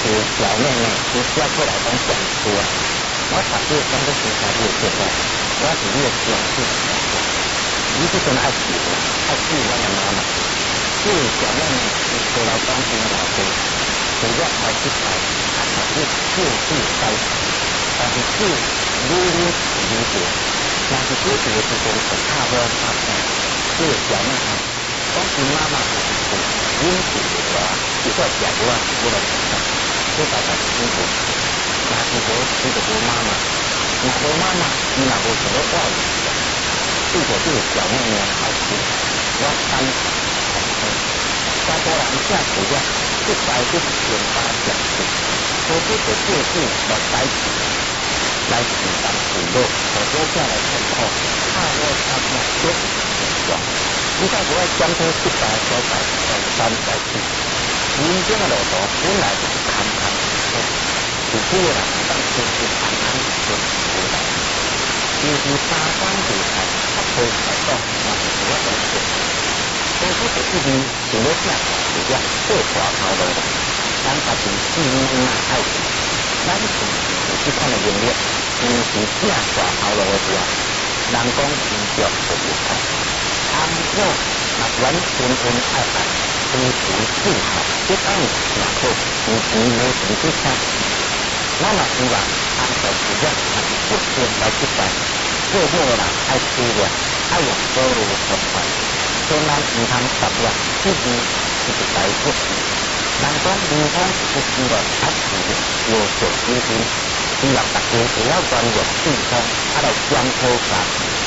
是小妹妹，是小过来讲讲书啊。我读这讲的是啥子节目？我是你的上司。你这阵爱记我，爱记我的妈妈。这个小妹妹是过来讲书的老师，除了爱去读，还读去旧字该读，但是字屡屡理解。但是这个时阵就差不多差不多。这个小妹妹讲书妈妈是因此的话，一个小我是不能成的，这大家清楚。那是我这个我妈妈，那我妈妈你那我什么话语的？对我这个小妹妹还是我担心。再多人下苦的，一百就是全八讲的，我这个过去的白纸来举当主路，我多下来之后，差不多就是很爽。你看我要将这一百多百300次，人生的路途本来就是坎坎坷坷。有些人当初是安安顺顺的，就是三番五台，他可以来讲，那是我的事。所以这个事情除了下是要做大头路的，咱家己自己那爱情，咱是这款的能力，因是下大头路的时候，人讲成就就不好。倘若若完全爱爱，非常自豪，这当然也好，有钱没钱去看。我嘛希望按照时间还是不断来去办，做好人爱思量，爱用多路方法，千万唔通十月之前就是在不时。人讲离婚是不需要一时有所结婚，希望大家不要专用对方，来检讨家庭，